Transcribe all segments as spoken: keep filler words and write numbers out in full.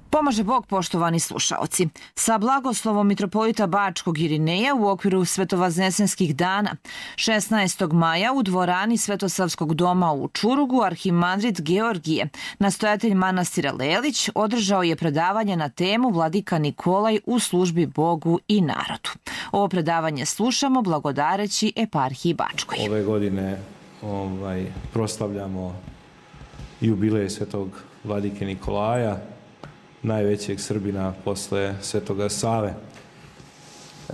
Pomaže Bog, poštovani slušaoci. Sa blagoslovom mitropolita Bačkog Irineja u okviru Svetovaznesenskih dana šesnaestog maja u dvorani Svetosavskog doma u Čurugu arhimandrit Georgije, nastojatelj manastira Lelić, održao je predavanje na temu Vladika Nikolaj u službi Bogu i narodu. Ovo predavanje slušamo blagodareći eparhiji Bačkoj. Ove godine ovaj, proslavljamo jubilej Svetog Vladike Nikolaja, najvećeg Srbina posle Svetoga Save. E,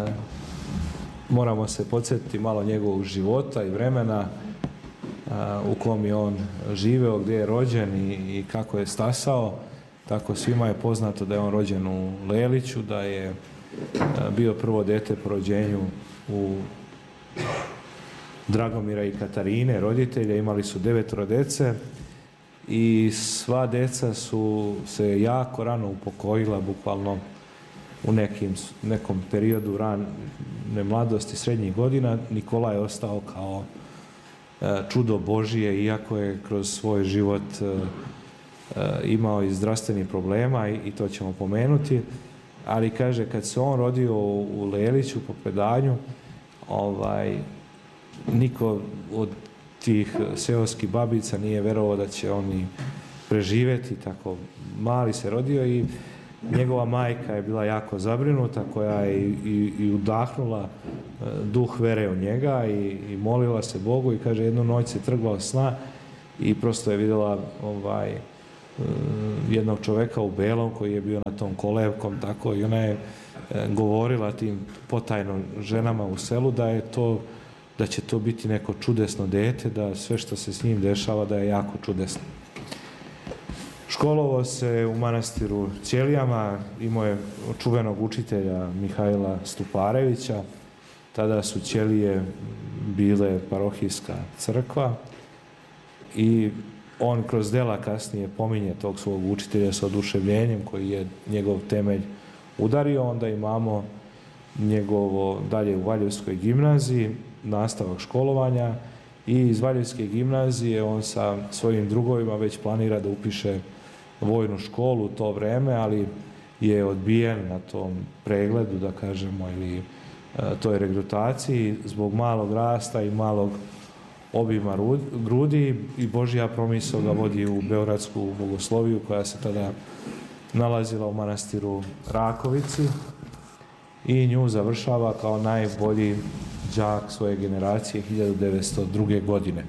moramo se podsjetiti malo njegovog života i vremena a, u kom je on živeo, gdje je rođen i, i kako je stasao. Tako svima je poznato da je on rođen u Leliću, da je a, bio prvo dete po rođenju u Dragomira i Katarine, roditelja. Imali su devetoro dece. I sva deca su se jako rano upokojila, bukvalno u nekim, nekom periodu rane mladosti, srednjih godina. Nikola je ostao kao čudo Božije, iako je kroz svoj život imao i zdravstvenih problema, i to ćemo pomenuti. Ali kaže, kad se on rodio u Leliću po predanju, ovaj, niko od tih seoskih babica nije verovao da će oni preživjeti, tako mali se rodio, i njegova majka je bila jako zabrinuta, koja je i, i, i udahnula duh vere u njega i, i molila se Bogu, i kaže, jednu noć se trgla od sna i prosto je vidjela ovaj, jednog čoveka u belom koji je bio na tom kolevkom, tako, i ona je govorila tim potajno ženama u selu da je to da će to biti neko čudesno dete, da sve što se s njim dešava da je jako čudesno. Školovao se u manastiru Ćelijama, imao je čuvenog učitelja Mihajla Stuparevića. Tada su Ćelije bile parohijska crkva i on kroz dela kasnije pominje tog svog učitelja sa oduševljenjem, koji je njegov temelj udario. Onda imamo njegovo dalje u Valjevskoj gimnaziji, nastavak školovanja, i iz Valjevske gimnazije on sa svojim drugovima već planira da upiše vojnu školu u to vreme, ali je odbijen na tom pregledu, da kažemo, ili toj regrutaciji zbog malog rasta i malog obima grudi, i Božja promisao ga vodi u Beogradsku bogosloviju, koja se tada nalazila u manastiru Rakovici, i nju završava kao najbolji đak svoje generacije hiljadu devetsto druge. godine.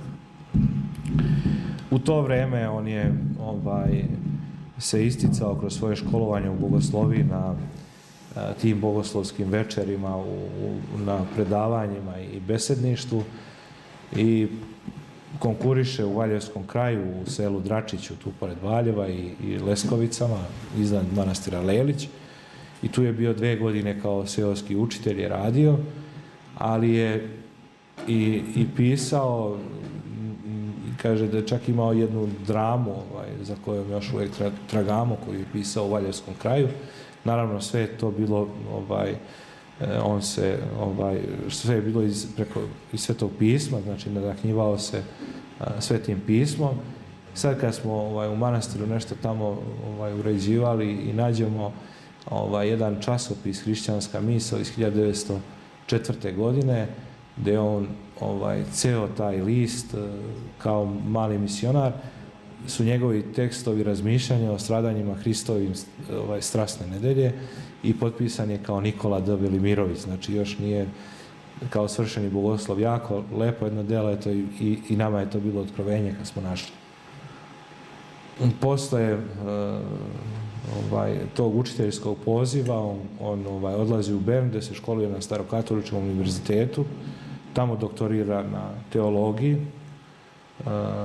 U to vreme on je ovaj, se isticao kroz svoje školovanje u bogosloviji na a, tim bogoslovskim večerima, u, u, na predavanjima i besedništvu, i konkuriše u Valjevskom kraju, u selu Dračiću, tu pored Valjeva, i, i Leskovicama, iznad manastira Lelić. I tu je bio dve godine kao seoski učitelj, je radio, ali je i, i pisao, kaže da je čak imao jednu dramu ovaj, za kojom još uvijek tra, tragamo, koju je pisao u Valjevskom kraju. Naravno, sve je to bilo, ovaj, on se, ovaj, sve je bilo iz, preko, iz Svetog pisma, znači nadahnjivao se a, Svetim pismom. Sad kad smo ovaj, u manastiru nešto tamo ovaj, uređivali i nađemo ovaj, jedan časopis Hrišćanska misao iz hiljadu devetsto četvrte. godine, gdje on ovaj, ceo taj list kao mali misionar, su njegovi tekstovi razmišljanja o stradanjima Hristovim ovaj, strasne nedelje, i potpisan je kao Nikola D. Velimirović. Znači još nije kao svršeni bogoslov. Jako lepo jedno delo je to, i, i, i nama je to bilo otkrovenje kad smo našli. Posle uh, ovaj, tog učiteljskog poziva on, on ovaj, odlazi u Bern, gdje se školuje na Starokatoličkom univerzitetu, tamo doktorira na teologiji, uh,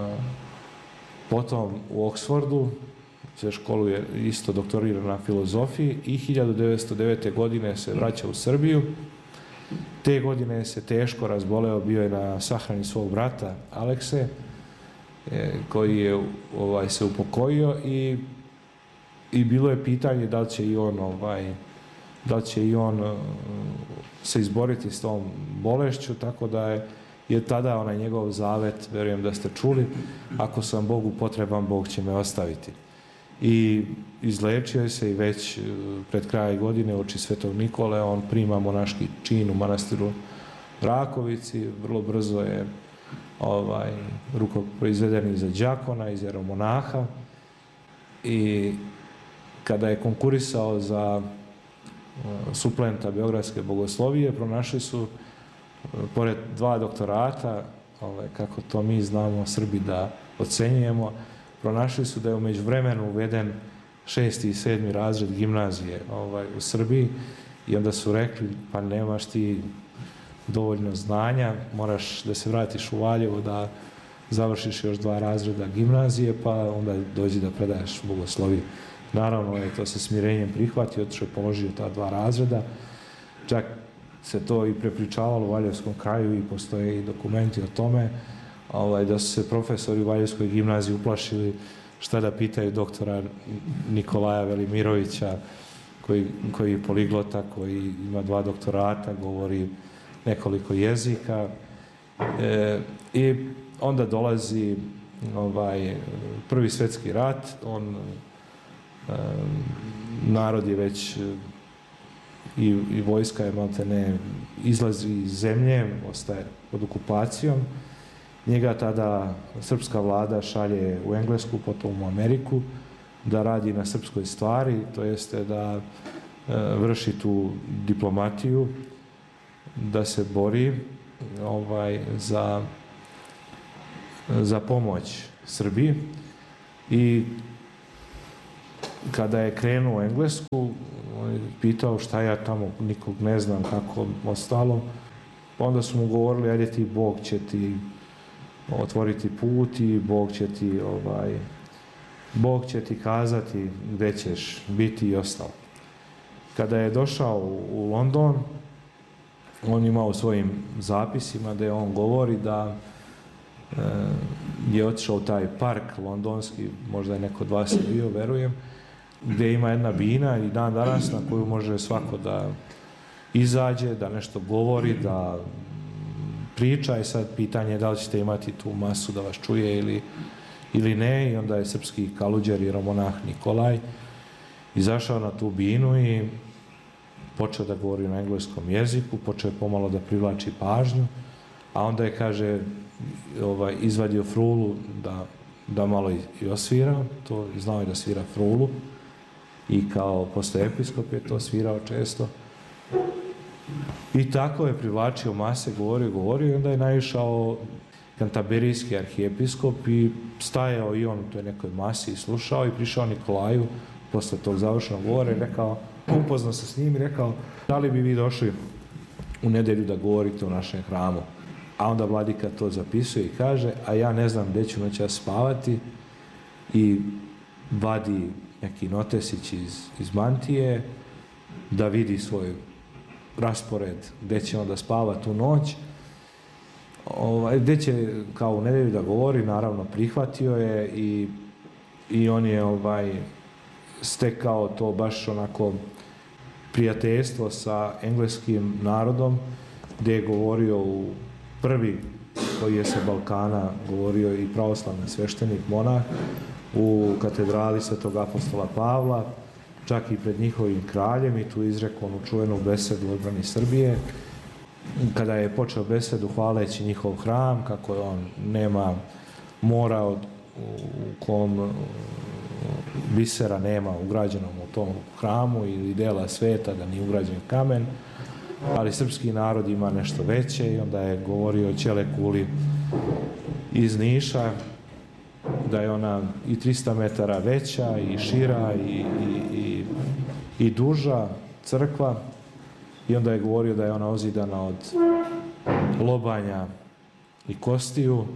potom u Oksfordu se školuje, isto doktorira na filozofiji, i hiljadu devetsto devete. godine se vraća u Srbiju. Te godine se teško razboleo, bio je na sahrani svog brata Alekse, koji je ovaj, se upokojio, i, i bilo je pitanje da li će i on, ovaj, da li će i on uh, se izboriti s tom bolešću, tako da je, je tada onaj njegov zavet, verujem da ste čuli, ako sam Bogu potreban, Bog će me ostaviti. i izlečio se i već pred kraj godine oči Svetog Nikole on prima monaški čin u manastiru Rakovici. Vrlo brzo je ovaj, rukoproizveden za đakona, iz jeromonaha i kada je konkurisao za suplenta Beogradske bogoslovije, pronašli su, pored dva doktorata, ovaj, kako to mi znamo Srbi da ocenjujemo, pronašli su da je u međuvremenu uveden šesti i sedmi razred gimnazije ovaj, u Srbiji i onda su rekli, pa nemaš ti dovoljno znanja, moraš da se vratiš u Valjevo, da završiš još dva razreda gimnazije, pa onda dođi da predaješ bogosloviju. Naravno je to sa smirenjem prihvatio, otišao je položio ta dva razreda. Čak se to i prepričavalo u Valjevskom kraju i postoje i dokumenti o tome ovaj, da su se profesori u Valjevskoj gimnaziji uplašili šta da pitaju doktora Nikolaja Velimirovića, koji, koji je poliglota, koji ima dva doktorata, govori nekoliko jezika. E, I onda dolazi ovaj, Prvi svjetski rat, on narod je već i, i vojska je maltene izlazi iz zemlje, ostaje pod okupacijom. Njega tada srpska vlada šalje u Englesku, potom u Ameriku, da radi na srpskoj stvari, to jeste da e, vrši tu diplomatiju, da se bori ovaj, za, za pomoć Srbiji. I kada je krenuo u Englesku, on je pitao šta ja tamo, nikog ne znam kako ostalo. Onda su mu govorili, ajde ti, Bog će ti otvoriti put i Bog će ti, ovaj, Bog će ti kazati gde ćeš biti i ostalo. Kada je došao u London, on ima u svojim zapisima da on govori da e, je otišao u taj park londonski, možda je neko od vas je bio, verujem, gdje ima jedna bina i dan danas na koju može svako da izađe, da nešto govori, da priča i sad pitanje je da li ćete imati tu masu da vas čuje ili, ili ne. I onda je srpski kaluđer i jeromonah Nikolaj izašao na tu binu i počeo da govori na engleskom jeziku, počeo je pomalo da privlači pažnju, a onda je, kaže, ovaj, izvadio frulu da, da malo i, i osvira, to znao je da svira frulu i kao posle episkop je to svirao često. I tako je privlačio mase, govorio, govorio i onda je naišao kantaberijski arhijepiskop i stajao i on u toj nekoj masi i slušao i prišao Nikolaju posle tog završenog govora i rekao, upoznao se s njim i rekao, da li bi vi došli u nedelju da govorite u našem hramu? A onda vladika to zapisuje i kaže, a ja ne znam gde ću noćas spavati, i vadi neki notesić iz, iz mantije da vidi svoj raspored gde će onda spava tu noć, ovaj, gde će kao u nedelju da govori. Naravno prihvatio je i, i on je ovaj, stekao to baš onako prijateljstvo sa engleskim narodom, gdje je govorio u prvi koji je sa Balkana govorio i pravoslavni sveštenik monah u katedrali Svetog apostola Pavla, čak i pred njihovim kraljem, i tu izrekao onu čuvenu besedu o odbrani Srbije. Kada je počeo besedu hvaleći njihov hram, kako on nema mora od, u kom bisera nema ugrađenom u tom hramu ili dela sveta, da nije ugrađen kamen, ali srpski narod ima nešto veće, i onda je govorio o Ćele kuli iz Niša, da je ona i trista metara veća i šira i, i, i, i duža crkva, i onda je govorio da je ona ozidana od lobanja i kostiju,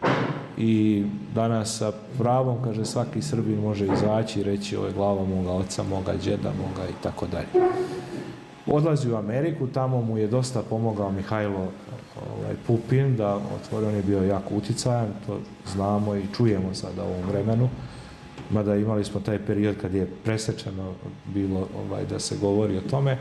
i danas sa pravom, kaže, svaki Srbin može izaći i reći ovo je glava moga oca, moga džeda, moga i tako dalje. Odlazi u Ameriku, tamo mu je dosta pomogao Mihajlo ovaj, Pupin, da otvori, on je bio jako uticajan, to znamo i čujemo sada u ovom vremenu, mada imali smo taj period kad je presečeno bilo ovaj, da se govori o tome,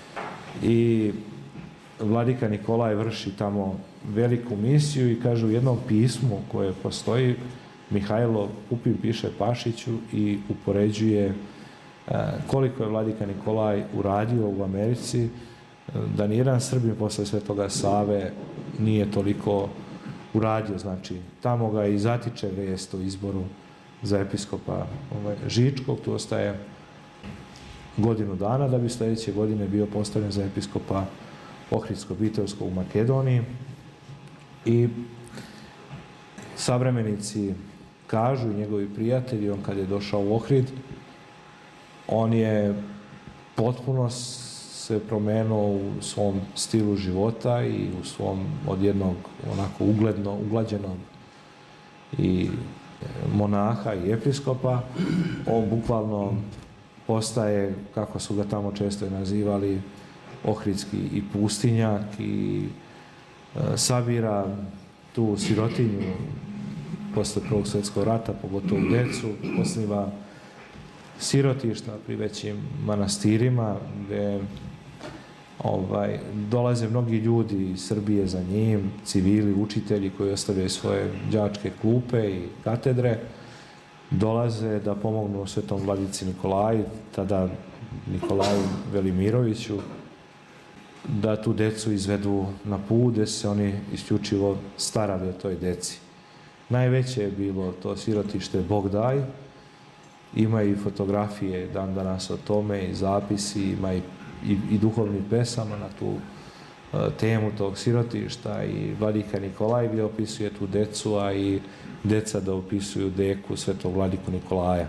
i vladika Nikolaj vrši tamo veliku misiju i kaže u jednom pismu koje postoji, Mihajlo Pupin piše Pašiću i upoređuje koliko je vladika Nikolaj uradio u Americi, da nijedan Srbin posle Svetoga Save nije toliko uradio. Znači, tamo ga i zatiče vest o izboru za episkopa Žičkog, tu ostaje godinu dana da bi sljedeće godine bio postavljen za episkopa Ohridsko-Bitevskog u Makedoniji. I savremenici kažu, i njegovi prijatelji, on kad je došao u Ohrid, on je potpuno se promenuo u svom stilu života i u svom od jednog onako ugledno, uglađenog i monaha i episkopa, on bukvalno postaje, kako su ga tamo često nazivali, ohridski i pustinjak i e, sabira tu sirotinju posle Prvog svjetskog rata, pogotovo djecu, osniva sirotišta pri većim manastirima gdje ovaj, dolaze mnogi ljudi iz Srbije za njim, civili, učitelji koji ostavljaju svoje đačke klupe i katedre, dolaze da pomognu svetom vladici Nikolaju, tada Nikolaju Velimiroviću, da tu decu izvedu na put, gdje se oni isključivo starali o toj deci. Najveće je bilo to sirotište Bogdaj, ima i fotografije dan danas o tome i zapisi, ima i, i, i duhovni pesama na tu uh, temu tog sirotišta i vladika Nikolaj gdje opisuje tu decu, a i deca da opisuju deku svetog vladiku Nikolaja.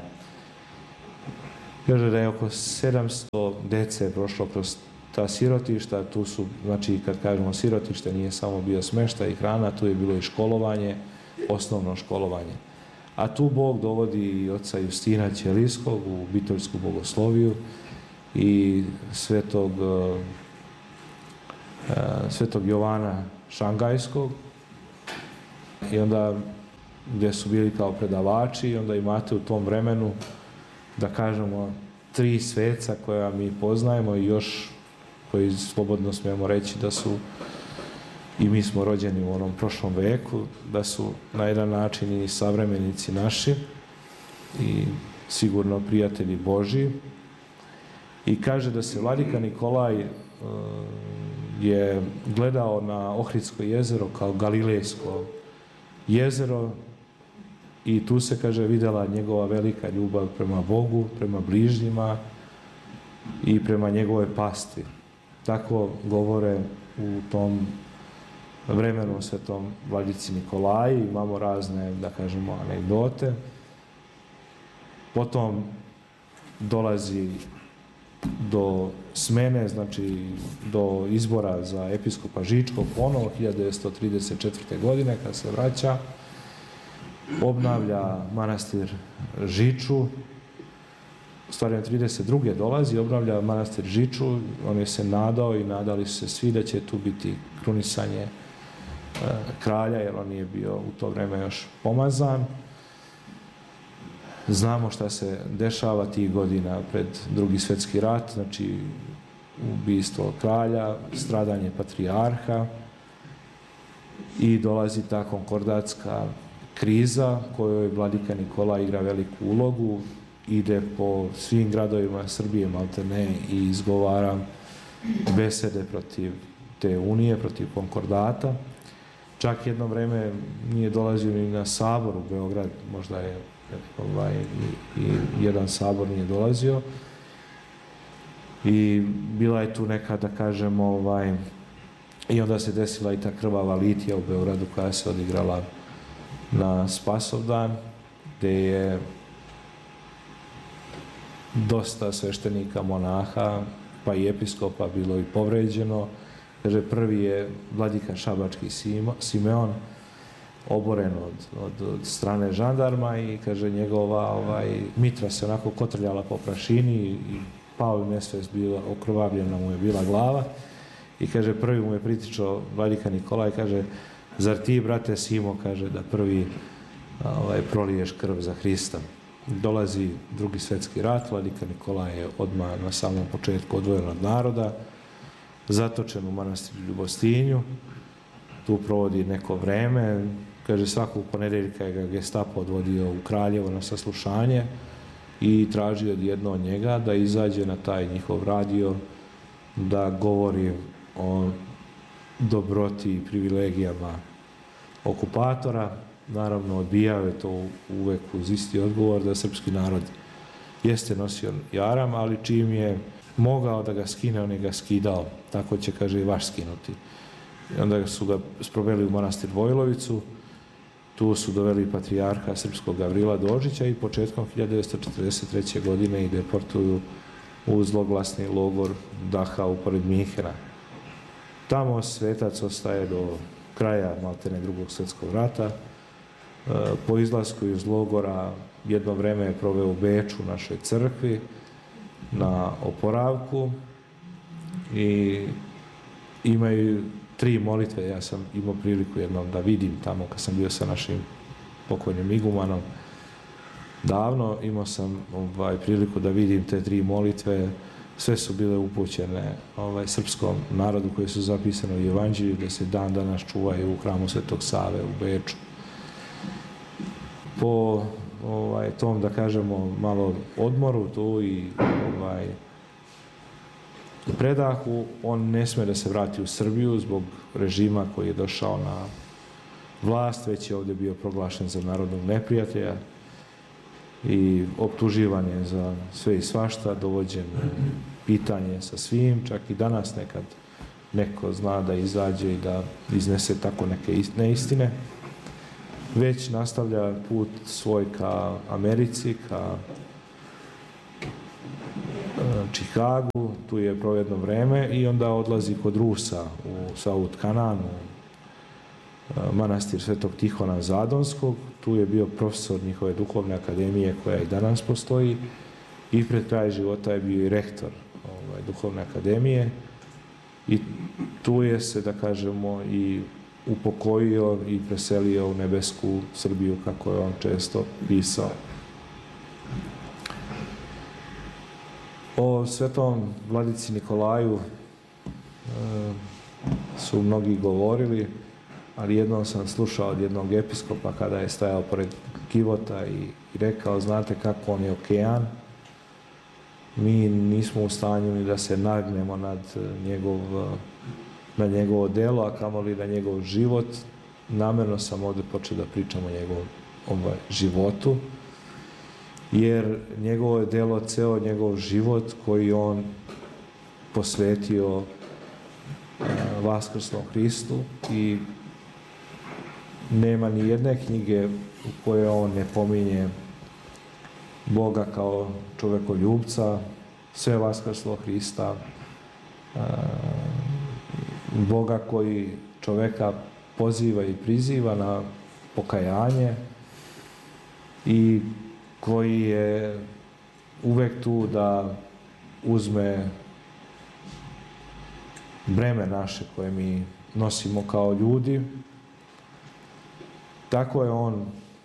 Kaže da je oko sedamsto dece prošlo kroz ta sirotišta, tu su, znači kad kažemo sirotište, nije samo bio smeštaj i hrana, tu je bilo i školovanje, osnovno školovanje. A tu Bog dovodi i oca Justina Ćelijskog u Bitolsku bogosloviju i svetog, uh, svetog Jovana Šangajskog. I onda gdje su bili kao predavači, i onda imate u tom vremenu, da kažemo, tri sveca koja mi poznajemo i još koji slobodno smijemo reći da su, i mi smo rođeni u onom prošlom veku, da su na jedan način i savremenici naši i sigurno prijatelji Božji. I kaže da se vladika Nikolaj uh, je gledao na Ohridsko jezero kao Galilejsko jezero i tu se, kaže, vidjela njegova velika ljubav prema Bogu, prema bližnjima i prema njegove pasti. Tako govore u tom vremenu svetom vladici Nikolaji, imamo razne, da kažemo, anegdote. Potom dolazi do smene, znači do izbora za episkopa Žičkog ponovo hiljadu devetsto trideset četvrte. godine kad se vraća, obnavlja manastir Žiču. U stvari trideset druge dolazi, obnavlja manastir Žiču, on je se nadao i nadali su se svi da će tu biti krunisanje e, kralja, jer on nije bio u to vrijeme još pomazan. Znamo šta se dešava tih godina pred Drugi svjetski rat, znači ubistvo kralja, stradanje patrijarha i dolazi ta konkordatska kriza kojoj vladika Nikolaj igra veliku ulogu, ide po svim gradovima Srbije maltene i izgovara besede protiv te unije, protiv konkordata. Čak jedno vrijeme nije dolazio ni na sabor u Beograd, možda je ovaj, i, i jedan sabor nije dolazio. I bila je tu neka, da kažemo, ovaj, i onda se desila i ta krvava litija u Beogradu koja se odigrala na Spasovdan, gdje je dosta sveštenika, monaha, pa i episkopa bilo i povređeno. Kaže, prvi je vladika Šabački Simeon, oboren od, od, od strane žandarma i, kaže, njegova ovaj, mitra se onako kotrljala po prašini i pao u nesvest, bila okrvavljena mu je bila glava. I, kaže, prvi mu je pritičao vladika Nikolaj, kaže, zar ti, brate Simo, kaže, da prvi ovaj, proliješ krv za Hrista. Dolazi Drugi svjetski rat, vladika Nikolaj je odmah na samom početku odvojen od naroda, zatočen u manastiru Ljubostinju, tu provodi neko vreme, kaže, svakog ponedjeljka je ga Gestapo odvodio u Kraljevo na saslušanje i tražio od jedno od njega da izađe na taj njihov radio, da govori o dobroti i privilegijama okupatora. Naravno, odbijao je to uvek uz isti odgovor da srpski narod jeste nosio jaram, ali čim je mogao da ga skine, on je ga skidao. Tako će, kaže, i vaš skinuti. I onda su ga sproveli u manastir Vojlovicu, tu su doveli patrijarha srpskog Gavrila Dožića i početkom hiljadu devetsto četrdeset treće. godine i deportuju u zloglasni logor Dachau pored Minhena. Tamo svetac ostaje do kraja maltene drugog svjetskog rata. Po izlasku iz logora jedno vreme je proveo u Beču, u našoj crkvi, na oporavku i imaju tri molitve. Ja sam imao priliku jednom da vidim tamo kad sam bio sa našim pokojnim igumanom. Davno imao sam ovaj, priliku da vidim te tri molitve. Sve su bile upućene ovaj, srpskom narodu koje su zapisane u Evanđelju, da se dan danas čuvaju u hramu Svetog Save u Beču. Po ovaj, tom, da kažemo, malo odmoru tu i ovaj, predahu, on ne sme da se vrati u Srbiju zbog režima koji je došao na vlast, već je ovdje bio proglašen za narodnog neprijatelja i optuživan je za sve i svašta, dovođen pitanje sa svim, čak i danas nekad neko zna da izađe i da iznese tako neke neistine. Već nastavlja put svoj ka Americi, ka Čikagu, tu je proveo jedno vreme i onda odlazi kod Rusa u Saud Kanaan, u manastir Svetog Tihona Zadonskog. Tu je bio profesor njihove duhovne akademije koja i danas postoji i pred kraj života je bio i rektor ovaj, duhovne akademije i tu je se, da kažemo, i upokojio i preselio u nebesku Srbiju, kako je on često pisao. O svetom vladici Nikolaju e, su mnogi govorili, ali jednom sam slušao od jednog episkopa kada je stajao pored kivota i, i rekao, znate kako on je okean, mi nismo u stanju ni da se nagnemo nad njegov, na njegovo delo, a kamoli na njegov život. Namjerno sam ovdje počeo da pričam o njegovom ovaj, životu, jer njegovo je delo ceo njegov život koji on posvetio vaskrsnom Hristu i nema ni jedne knjige u kojoj on ne pominje Boga kao čovekoljubca, sve vaskrslo Hrista, Boga koji čoveka poziva i priziva na pokajanje i koji je uvek tu da uzme breme naše koje mi nosimo kao ljudi. Tako je on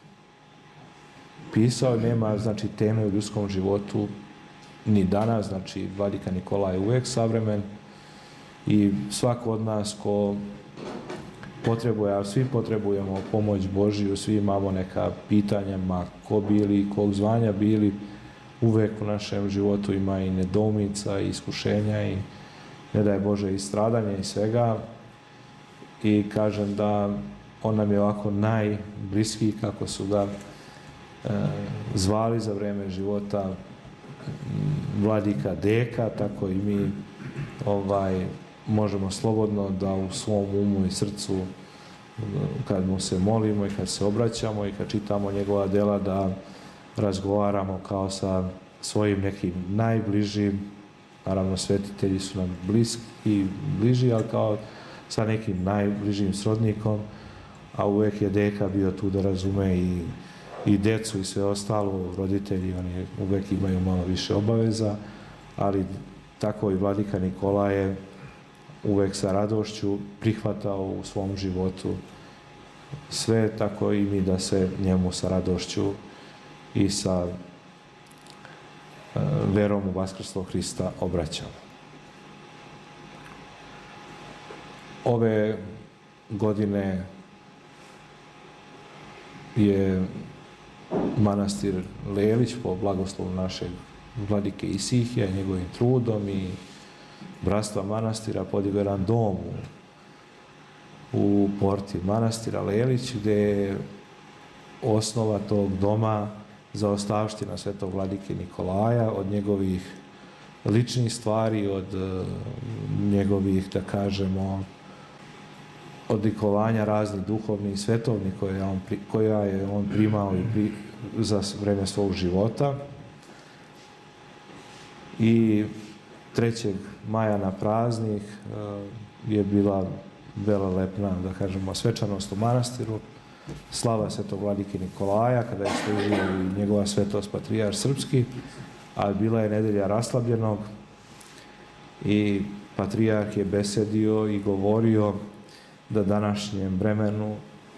pisao, nema znači teme u ljudskom životu ni danas, znači vladika Nikola je uvek savremen i svako od nas ko potrebuje, a svi potrebujemo pomoć Božiju, svi imamo neka pitanja, ma ko bili, kog zvanja bili, uvek u našem životu ima i nedoumica i iskušenja i ne daj Bože i stradanja i svega. I kažem da on nam je ovako najbliskiji, kako su ga e, zvali za vreme života vladika Deka, tako i mi ovaj, možemo slobodno da u svom umu i srcu, kad mu se molimo i kad se obraćamo i kad čitamo njegova dela, da razgovaramo kao sa svojim nekim najbližim, naravno svetitelji su nam bliski i bliži, ali kao sa nekim najbližim srodnikom, a uvek je Deka bio tu da razume i, i decu i sve ostalo, roditelji, oni uvek imaju malo više obaveza, ali tako i vladika Nikola je uvek sa radošću prihvatao u svom životu sve, tako i mi da se njemu sa radošću i sa e, verom u vaskrslog Hrista obraćamo. Ove godine je manastir Lelić po blagoslovu našeg vladike Isihija i njegovim trudom i bratstva manastira podigao jedan dom u, u porti manastira Lelić, gdje je osnova tog doma zaostavština svetog vladike Nikolaja, od njegovih ličnih stvari, od uh, njegovih, da kažemo, odlikovanja raznih duhovnih i svetovnih koja, on, koja je on primao i pri, za vreme svog života. I trećeg maja na praznik uh, je bila velelepna, da kažemo, svečanost u manastiru, slava svetog vladike Nikolaja, kada je služio i njegova svetost patrijarh srpski, a bila je nedelja raslabljenog i patrijarh je besedio i govorio da današnjem vremenu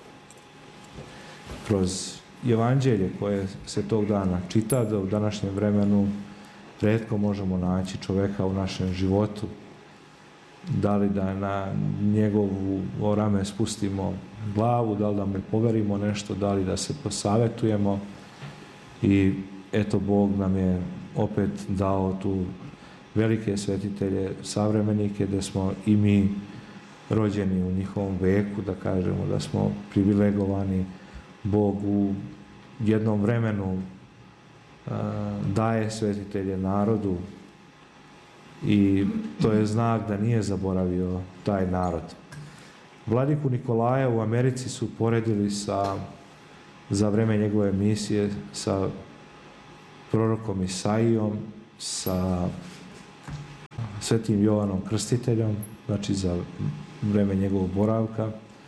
kroz evanđelje koje se tog dana čita, da u današnjem vremenu retko možemo naći čoveka u našem životu, da li da na njegovu rame spustimo glavu, da li da mu poverimo nešto, da li da se posavetujemo. I eto, Bog nam je opet dao tu velike svetitelje, savremenike, da smo i mi rođeni u njihovom veku, da kažemo da smo privilegovani. Bog u jednom vremenu a, daje svetitelje narodu i to je znak da nije zaboravio taj narod. Vladiku Nikolaja u Americi su poredili sa, za vreme njegove misije, sa prorokom Isaijom, sa svetim Jovanom Krstiteljom, znači za vreme njegovog boravka.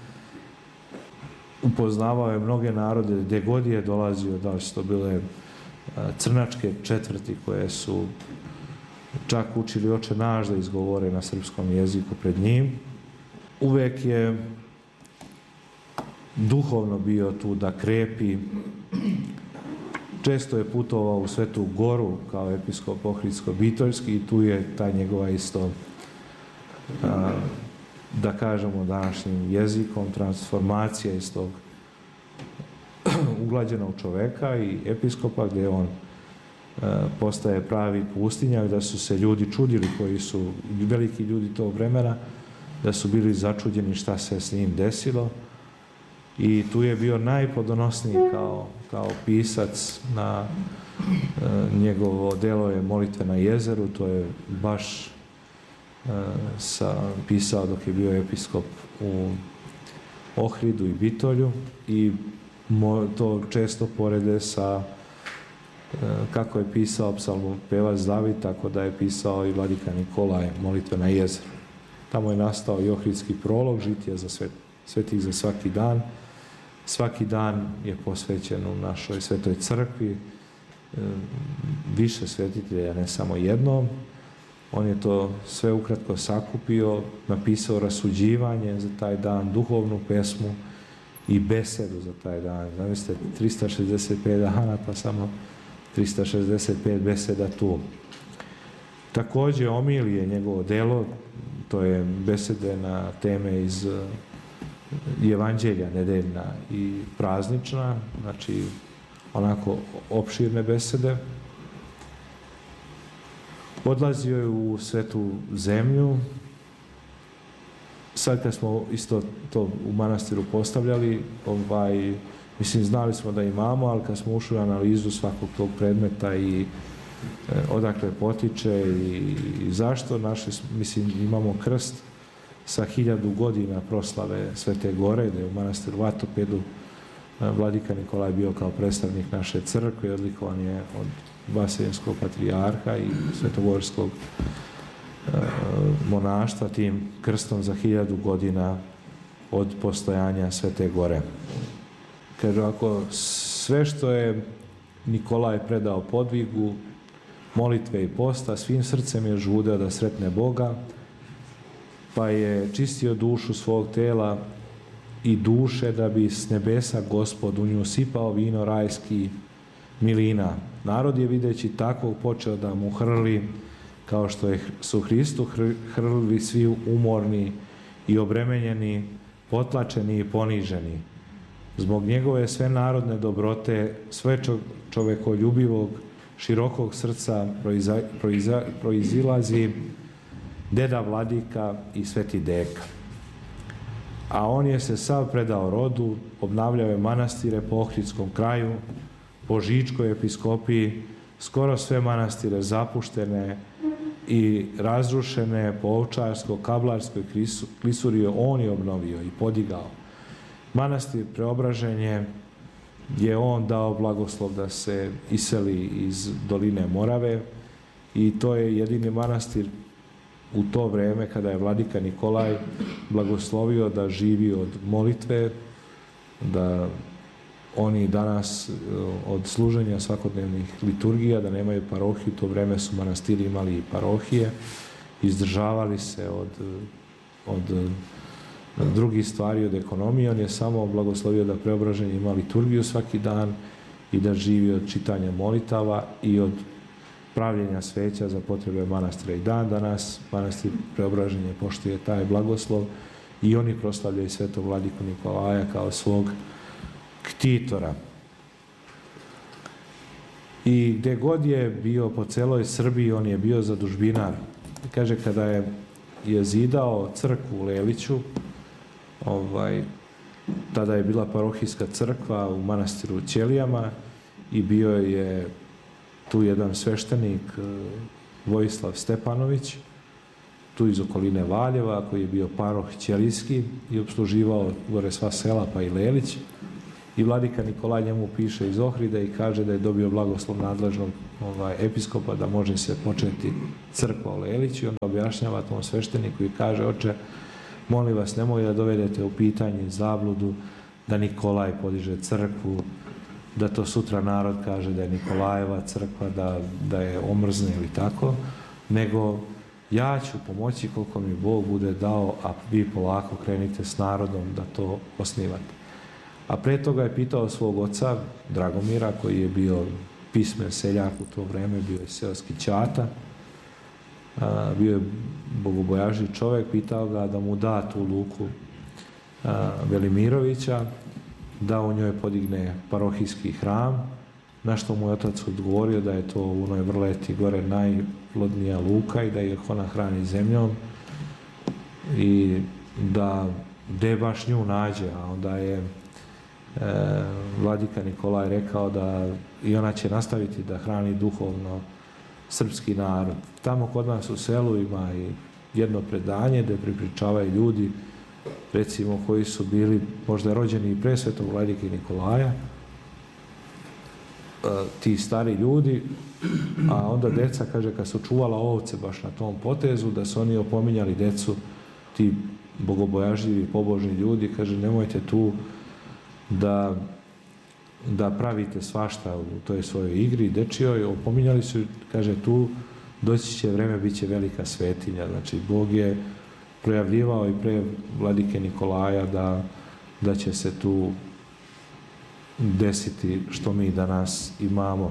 Upoznavao je mnoge narode gdje god je dolazio, da li su to bile crnačke četvrti koje su čak učili Oče naš da izgovore na srpskom jeziku pred njim. Uvek je duhovno bio tu da krepi. Često je putovao u Svetu Goru kao episkop Ohridsko-Bitoljski i tu je taj njegova isto, a, da kažemo današnjim jezikom, transformacija iz tog uglađenog čoveka i episkopa, gdje on a, postaje pravi pustinjak, da su se ljudi čudili, koji su veliki ljudi tog vremena, da su bili začuđeni šta se s njim desilo. I tu je bio najplodonosniji kao, kao pisac. Na e, njegovo delo je Molitve na jezeru, to je baš e, sa, pisao dok je bio episkop u Ohridu i Bitolju i mo, to često porede sa e, kako je pisao psalmopevac David, tako da je pisao i vladika Nikolaj Molitve na jezeru. Tamo je nastao i ohridski prolog, žitije za svet, svetih za svaki dan. Svaki dan je posvećen u našoj svetoj crkvi, više svetitelja, ne samo jednom. On je to sve ukratko sakupio, napisao rasuđivanje za taj dan, duhovnu pesmu i besedu za taj dan. Zamislite, trista šezdeset pet dana, pa samo trista šezdeset pet beseda tu. Također, Omilije, njegovo delo, to je besede na teme iz evanđelja, nedeljna i praznična, znači onako opširne besede. Odlazio je u svetu zemlju. Sad kad smo isto to u manastiru postavljali, ovaj, mislim, znali smo da imamo, ali kad smo ušli u analizu svakog tog predmeta i e, odakle potiče i, i zašto, našli, mislim, imamo krst sa hiljadu godina proslave Svete Gore, da je u manastiru Vatopedu vladika Nikolaj bio kao predstavnik naše crkve, odlikovan je od Vaseljenskog patrijarha i svetogorskog e, monaštva tim krstom za hiljadu godina od postojanja Svete Gore. Kaže, ako sve što je Nikolaj predao podvigu, molitve i posta, svim srcem je žudeo da sretne Boga, pa je čistio dušu svog tela i duše da bi s nebesa Gospod u nju sipao vino rajski milina. Narod je videći takvog počeo da mu hrli, kao što je, su Hristu hrlili svi umorni i obremenjeni, potlačeni i poniženi. Zbog njegove svenarodne dobrote, sve čovekoljubivog, širokog srca proiza, proiza, proizilazi deda Vladika i sveti deka. A on je se sav predao rodu, obnavljao je manastire po Ohridskom kraju, po Žičkoj episkopiji, skoro sve manastire zapuštene i razrušene po Ovčarsko-Kablarskoj klisuri on je obnovio i podigao. Manastir Preobraženje je on dao blagoslov da se iseli iz doline Morave i to je jedini manastir u to vreme kada je vladika Nikolaj blagoslovio da živi od molitve, da oni danas od služenja svakodnevnih liturgija, da nemaju parohiju, u to vreme su manastiri imali i parohije, izdržavali se od, od drugih stvari, od ekonomije. On je samo blagoslovio da Preobraženje ima liturgiju svaki dan i da živi od čitanja molitava i od pravljenja sveća za potrebe manastira. I dan danas manastir Preobraženje poštuje taj blagoslov i oni proslavljaju svetog vladiku Nikolaja kao svog ktitora. I gde god je bio po celoj Srbiji, on je bio zadužbinar. Kaže, kada je, je zidao crkvu u Leliću, ovaj, tada je bila parohijska crkva u manastiru Ćelijama i bio je tu jedan sveštenik Vojislav Stepanović, tu iz okoline Valjeva, koji je bio paroh ćelijski i obsluživao gore sva sela pa i Lelić. I vladika Nikolaj njemu piše iz Ohrida i kaže da je dobio blagoslov nadležnog ovaj, episkopa da može se početi crkva u Leliću. I onda objašnjava tom svešteniku i kaže, oče, molim vas, nemoj da dovedete u pitanje zabludu da Nikolaj podiže crkvu, da to sutra narod kaže da je Nikolajeva crkva, da, da je omrzne ili tako, nego ja ću pomoći koliko mi Bog bude dao, a vi polako krenite s narodom da to osnivate. A pre toga je pitao svog oca, Dragomira, koji je bio pismen seljak u to vreme, bio je seoski ćata, a, bio je bogobojažni čovjek, pitao ga da mu da tu luku a, Velimirovića, da u njoj podigne parohijski hram, na što mu je otac odgovorio da je to u onoj Vrleti gore najplodnija luka i da ih ona hrani zemljom i da gde baš nju nađe, a onda je e, vladika Nikolaj rekao da i ona će nastaviti da hrani duhovno srpski narod. Tamo kod nas u selu ima i jedno predanje gde pripričavaju ljudi, recimo koji su bili možda rođeni i pre svetog vladike Nikolaja, ti stari ljudi, a onda deca, kaže, kad su čuvala ovce baš na tom potezu, da su oni opominjali decu, ti bogobojažljivi, pobožni ljudi, kaže, nemojte tu da, da pravite svašta u toj svojoj igri dečijoj, opominjali su, kaže, tu doći će vreme, bit će velika svetinja, znači Bog je projavljivao i pre vladike Nikolaja da, da će se tu desiti što mi danas imamo.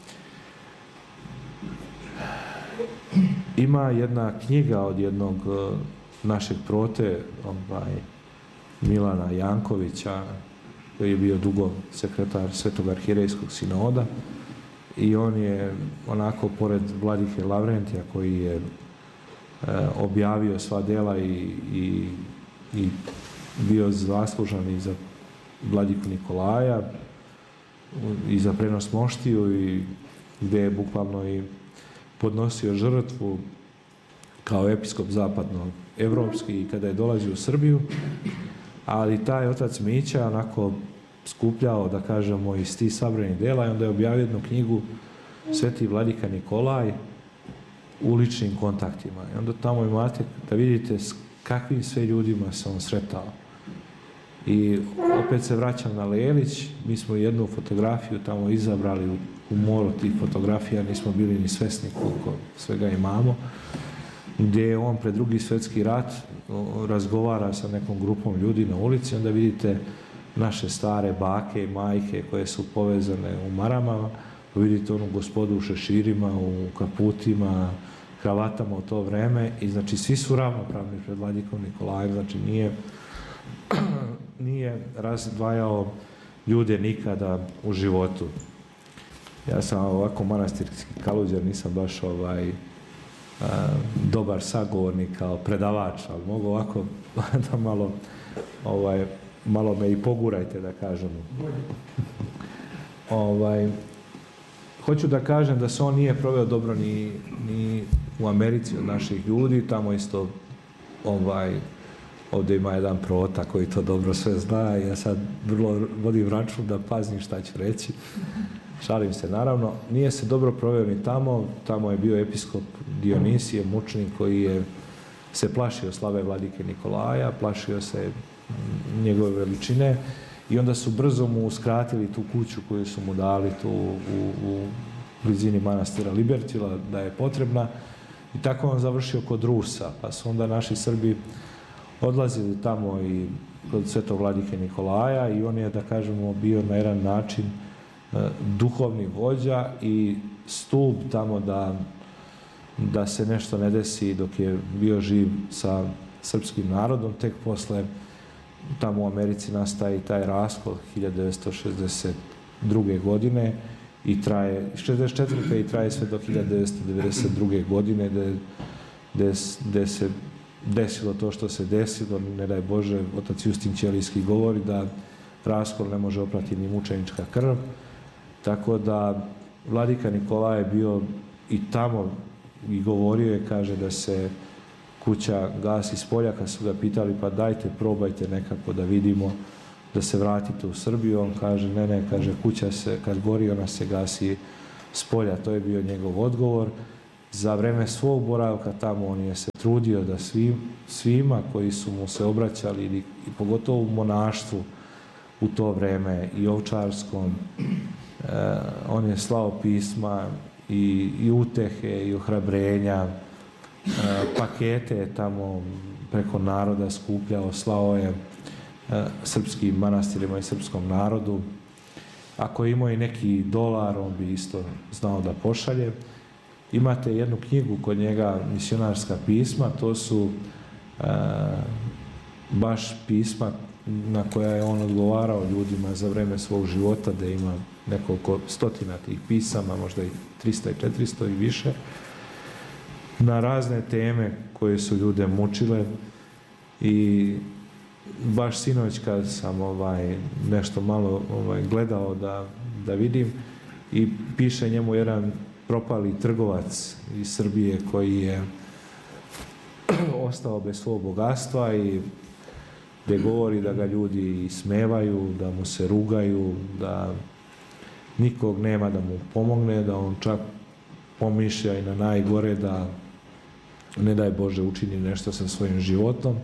Ima jedna knjiga od jednog našeg prote, ovaj, Milana Jankovića, koji je bio dugo sekretar Svetog arhirejskog sinoda i on je onako pored vladike Lavrentija koji je e, objavio sva dela i, i, i bio zaslužan i za vladiku Nikolaja i za prenos moštiju i gde je bukvalno i podnosio žrtvu kao episkop zapadno-evropski i kada je dolazio u Srbiju, ali taj otac Mića onako skupljao, da kažemo, iz tih sabranih dela i onda je objavio jednu knjigu Sveti vladika Nikolaj u ličnim kontaktima. I onda tamo imate da vidite s kakvim sve ljudima se on sretao. I opet se vraćam na Lelić, mi smo jednu fotografiju tamo izabrali u, u moru tih fotografija, nismo bili ni svesni koliko svega imamo, gdje je on pred drugi svjetski rat razgovara sa nekom grupom ljudi na ulici, onda vidite naše stare bake i majke koje su povezane u maramama, vidite onu gospodu u šeširima, u kaputima, kravatama u to vreme i znači svi su ravnopravni pred vladikom Nikolajem, znači nije nije razdvajao ljude nikada u životu. Ja sam ovako manastirski kaluđer, nisam baš ovaj, a, dobar sagovornik kao predavač, ali mogu ovako da malo, ovaj, malo me i pogurajte, da kažem. ovaj, hoću da kažem da se on nije proveo dobro ni, ni u Americi od naših ljudi, tamo isto ovaj, ovdje ima jedan prota koji to dobro sve zna i ja sad vrlo vodim račun da pazim šta ću reći. Šalim se, naravno. Nije se dobro proveo ni tamo. Tamo je bio episkop Dionisije, mučenik koji je se plašio slave vladike Nikolaja, plašio se njegove veličine i onda su brzo mu uskratili tu kuću koju su mu dali tu u, u blizini manastira Libertila da je potrebna i tako on završio kod Rusa, pa su onda naši Srbi odlazili tamo i kod svetog vladike Nikolaja i on je, da kažemo, bio na jedan način duhovni vođa i stup tamo da, da se nešto ne desi dok je bio živ sa srpskim narodom. Tek posle tamo u Americi nastaje i taj raskol hiljadu devetsto šezdeset druge. godine i traje, šezdeset četvrte i traje sve do hiljadu devetsto devedeset druge. godine gde, gde se desilo to što se desilo. Ne daj Bože, otac Justin Ćelijski govori da raskol ne može oprati ni mučenička krv. Tako da vladika Nikolaj je bio i tamo i govorio je, kaže, da se kuća gasi s polja. Kad su ga pitali, pa dajte, probajte nekako da vidimo da se vratite u Srbiju. On kaže, ne, ne, kaže, kuća se, kad gori, ona se gasi s polja. To je bio njegov odgovor. Za vreme svog boravka tamo on je se trudio da svim, svima koji su mu se obraćali i, i pogotovo u monaštvu u to vreme i ovčarskom, Uh, on je slao pisma i, i utehe i ohrabrenja, uh, pakete je tamo preko naroda skupljao, slao je uh, srpskim manastirima i srpskom narodu. Ako je imao i neki dolar, on bi isto znao da pošalje. Imate jednu knjigu kod njega, misionarska pisma, to su uh, baš pisma na koja je on odgovarao ljudima za vreme svog života, da ima nekoliko stotina tih pisama, možda i trista i četiristo i više, na razne teme koje su ljude mučile. I baš sinoć kad sam ovaj, nešto malo ovaj, gledao da, da vidim, i piše njemu jedan propali trgovac iz Srbije koji je ostao bez svog bogatstva i gdje govori da ga ljudi ismevaju, da mu se rugaju, da nikog nema da mu pomogne, da on čak pomišlja i na najgore da, ne daj Bože, učini nešto sa svojim životom.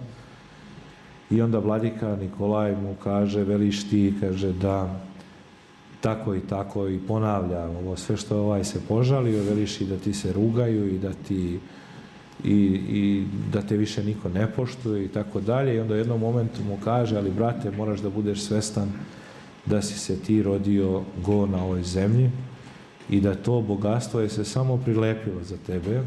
I onda vladika Nikolaj mu kaže, veliš ti, kaže, da tako i tako, i ponavlja ovo sve što ovaj se požalio, veliš i da ti se rugaju i da ti I, i da te više niko ne poštuje i tako dalje. I onda u jednom momentu mu kaže, ali brate, moraš da budeš svestan da si se ti rodio go na ovoj zemlji i da to bogatstvo je se samo prilepilo za tebe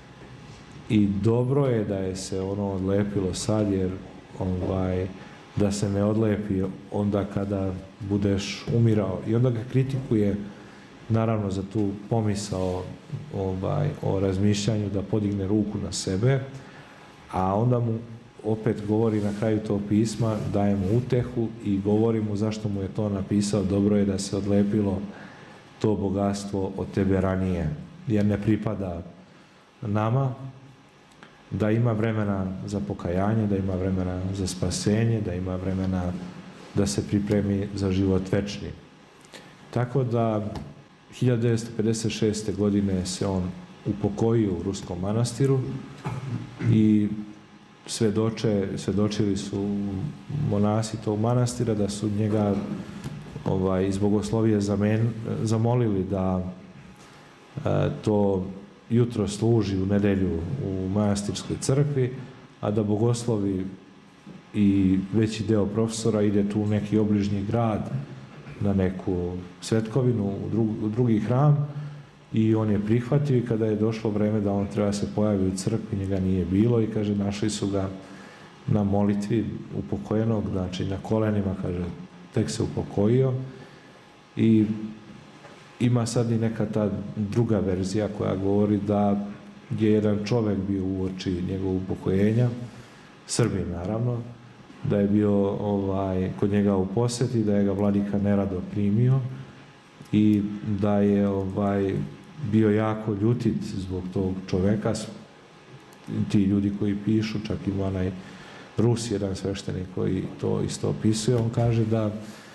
i dobro je da je se ono odlepilo sad, jer ovaj, da se ne odlepi onda kada budeš umirao. I onda ga kritikuje, naravno, za tu pomisao ovaj, o razmišljanju da podigne ruku na sebe, a onda mu opet govori na kraju tog pisma, daje mu utehu i govori mu zašto mu je to napisao, dobro je da se odlepilo to bogatstvo od tebe ranije, jer ne pripada nama, da ima vremena za pokajanje, da ima vremena za spasenje, da ima vremena da se pripremi za život večni. Tako da hiljadu devetsto pedeset šeste. godine se on upokojio u Ruskom manastiru i svedoče, svedočili su monasi tog manastira da su njega ovaj, iz bogoslovije zamen, zamolili da e, to jutro služi u nedelju u manastirskoj crkvi, a da bogoslovi i veći deo profesora ide tu u neki obližnji grad na neku svetkovinu, u drugi, u drugi hram, i on je prihvatio. I kada je došlo vreme da on treba se pojavi u crkvi, njega nije bilo i kaže, našli su ga na molitvi upokojenog, znači na kolenima, kaže, tek se upokojio i ima sad i neka ta druga verzija koja govori da je jedan čovjek bio uoči njegovog upokojenja, Srbin naravno, da je bio ovaj, kod njega u posjeti, da je ga vladika nerado primio i da je ovaj, bio jako ljutit zbog tog čoveka. Ti ljudi koji pišu, čak ima onaj Rus, jedan sveštenik koji to isto opisuje, on kaže da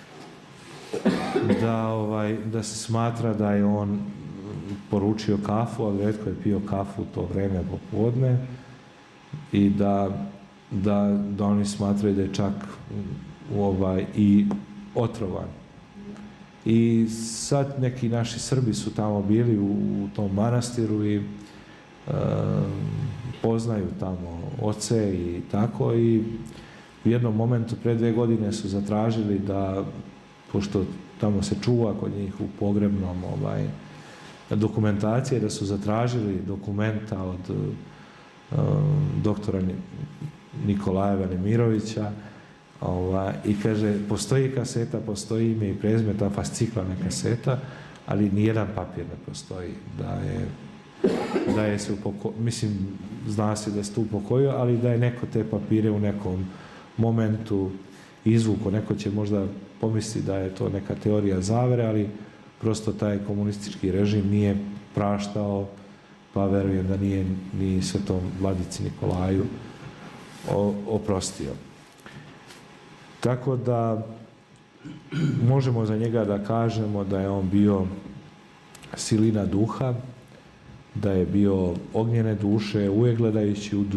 da, ovaj, da se smatra da je on poručio kafu, ali retko je pio kafu u to vreme popodne i da, da, da oni smatraju da je čak ovaj, i otrovan. I sad neki naši Srbi su tamo bili u, u tom manastiru i e, poznaju tamo oce i tako i u jednom momentu pre dve godine su zatražili da, pošto tamo se čuva kod njih u pogrebnom ovaj, dokumentacije, da su zatražili dokumenta od uh, doktora Nikolaja Velimirovića ovaj, i kaže, postoji kaseta, postoji ime i prezime, ta fasciklana kaseta, ali nijedan papir ne postoji da je da je se upokojio, mislim, zna se da se tu upokojio, ali da je neko te papire u nekom momentu izvuko. Neko će možda pomisliti da je to neka teorija zavere, ali prosto taj komunistički režim nije praštao, pa verujem da nije ni svetom vladici Nikolaju oprostio. Tako da možemo za njega da kažemo da je on bio silina duha, da je bio ognjene duše, uvijek gledajući u